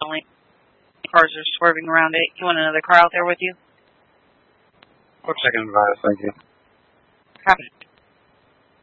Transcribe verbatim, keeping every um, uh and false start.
only cars are swerving around it. You want another car out there with you? Looks like an advice, thank you. Copy.